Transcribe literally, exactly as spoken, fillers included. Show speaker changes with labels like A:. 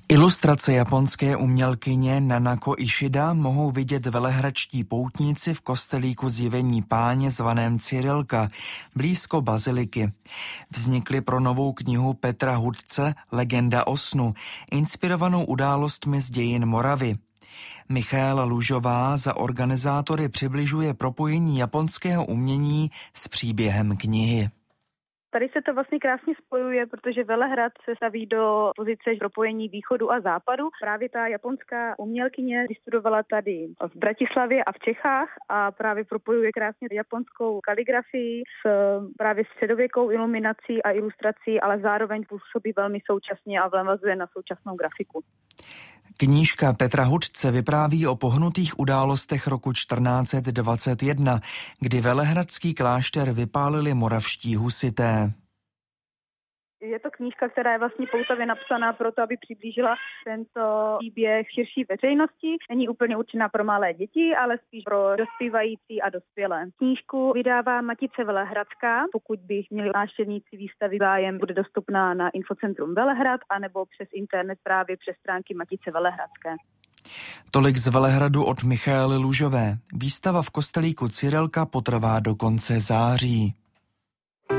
A: Ilustrace japonské umělkyně Nanako Ishida mohou vidět velehradští poutníci v kostelíku Zjevení Páně zvaném Cyrilka, blízko baziliky. Vznikly pro novou knihu Petra Hudce Legenda o snu, inspirovanou událostmi z dějin Moravy. Michaela Lužová za organizátory přibližuje propojení japonského umění s příběhem knihy.
B: Tady se to vlastně krásně spojuje, protože Velehrad se staví do pozice propojení východu a západu. Právě ta japonská umělkyně vystudovala tady v Bratislavě a v Čechách a právě propojuje krásně japonskou kaligrafii s právě středověkou iluminací a ilustrací, ale zároveň působí velmi současně a navazuje na současnou grafiku.
A: Knížka Petra Hudce vypráví o pohnutých událostech roku čtrnáct set dvacet jedna, kdy velehradský klášter vypálili moravští husité.
B: Je to knížka, která je vlastně poutavě napsaná proto, aby přiblížila tento příběh širší veřejnosti. Není úplně určená pro malé děti, ale spíš pro dospívající a dospělé. Knížku vydává Matice Velehradská. Pokud by měli návštěvníci výstavy zájem, bude dostupná na Infocentrum Velehrad anebo přes internet právě přes stránky Matice Velehradské.
A: Tolik z Velehradu od Michaely Lužové. Výstava v kostelíku Cyrilka potrvá do konce září.